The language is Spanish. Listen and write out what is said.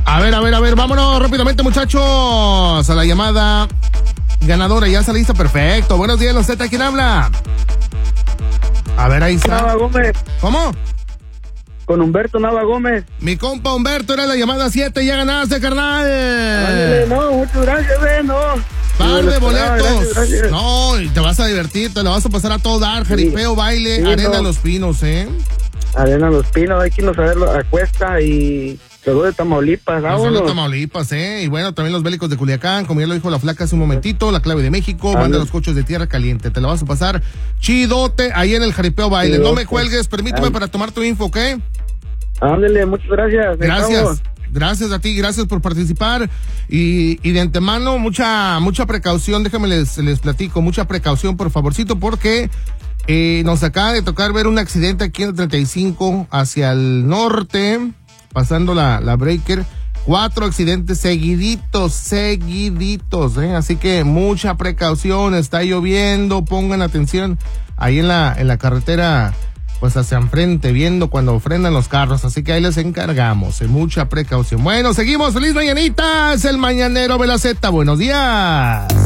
A ver, vámonos rápidamente, muchachos, a la llamada ganadora. ¿Ya está lista? Perfecto. Buenos días, Z, ¿quién habla? A ver, ahí está. Nava Gómez. ¿Cómo? Con Humberto Nava Gómez. Mi compa Humberto, era la llamada 7, ya ganaste, carnal. Ándale, no, muchas gracias, no. Par de boletos. Gracias. No, y te vas a divertir, te lo vas a pasar a todo dar, jaripeo, baile, Sí, Arena no. Los Pinos, Arena Los Pinos, hay que irnos a verlo a Cuesta y luego de Tamaulipas, Los de vámonos. Tamaulipas, y bueno, también los bélicos de Culiacán, como ya lo dijo la flaca hace un momentito, la clave de México, van de los coches de Tierra Caliente, te la vas a pasar chidote ahí en el jaripeo baile. Chidote. No me cuelgues, permíteme para tomar tu info, ¿ok? Ándale, muchas gracias. Gracias. Gracias a ti, gracias por participar y de antemano mucha precaución, déjame les platico, mucha precaución por favorcito porque nos acaba de tocar ver un accidente aquí en el 35 hacia el norte, pasando la breaker, 4 accidentes seguiditos, así que mucha precaución, está lloviendo, pongan atención ahí en la carretera, pues hacia enfrente, viendo cuando frenan los carros, así que ahí les encargamos, mucha precaución. Bueno, seguimos, feliz mañanita, es el Mañanero de la Z, buenos días.